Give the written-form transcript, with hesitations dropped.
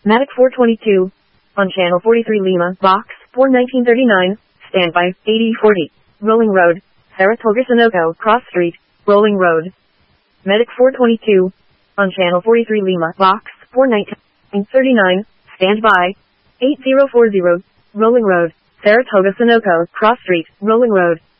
Matic 422. On channel 43 Lima, box 4 1939, standby, 8040. Rolling Road, Saratoga Sunoco, Cross Street, Rolling Road. Medic 422. On channel 43 Lima, box 4 1939, standby, 8040. Rolling Road, Saratoga Sunoco, Cross Street, Rolling Road.